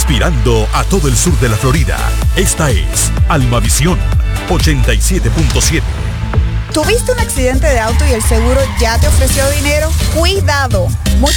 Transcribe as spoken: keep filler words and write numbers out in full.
inspirando a todo el sur de la Florida. Esta es Almavisión ochenta y siete punto siete. ¿Tuviste un accidente de auto y el seguro ya te ofreció dinero? ¡Cuidado! Muchas